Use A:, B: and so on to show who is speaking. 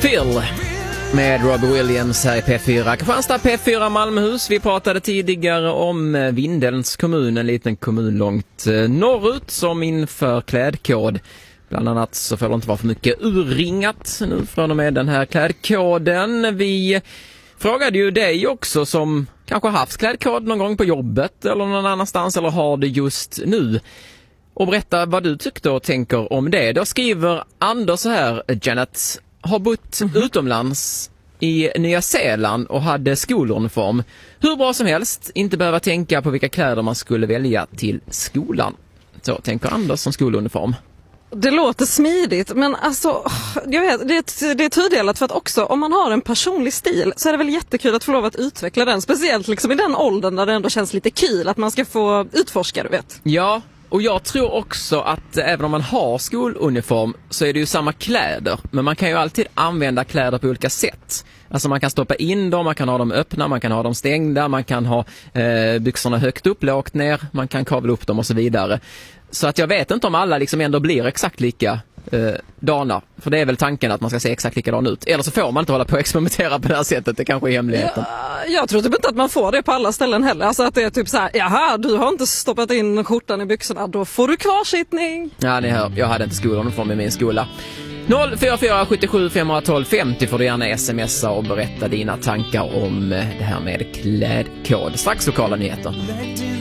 A: Phil med Robbie Williams här i P4. Kristianstad, P4 Malmöhus. Vi pratade tidigare om Vindelns kommun, en liten kommun långt norrut som inför klädkod. Bland annat så får det inte vara för mycket urringat nu från och med den här klädkoden. Vi frågade ju dig också som kanske haft klädkod någon gång på jobbet eller någon annanstans eller har det just nu. Och berätta vad du tyckte och tänker om det. Då skriver Anders så här: Janet har bott utomlands i Nya Zeeland och hade skoluniform. Hur bra som helst, inte behöva tänka på vilka kläder man skulle välja till skolan. Så tänker Anders som skoluniform.
B: Det låter smidigt, men alltså, jag vet, det är tudelat för att också om man har en personlig stil så är det väl jättekul att få lov att utveckla den. Speciellt liksom i den åldern där det ändå känns lite kul att man ska få utforska, du vet.
A: Ja, och jag tror också att även om man har skoluniform så är det ju samma kläder. Men man kan ju alltid använda kläder på olika sätt. Alltså man kan stoppa in dem, man kan ha dem öppna, man kan ha dem stängda, man kan ha byxorna högt upp, lågt ner, man kan kavla upp dem och så vidare. Så att jag vet inte om alla liksom ändå blir exakt lika dana. För det är väl tanken att man ska se exakt likadan ut. Eller så får man inte hålla på och experimentera på det här sättet. Det kanske är hemligheten.
B: Ja, jag tror typ inte att man får det på alla ställen heller. Alltså att det är typ så här: jaha, du har inte stoppat in skjortan i byxorna, då får du kvarsittning.
A: Ja, ni hör. Jag hade inte skoluniform i min skola. 044 77 512 50 får du gärna smsa och berätta dina tankar om det här med klädkod. Strax lokala nyheter.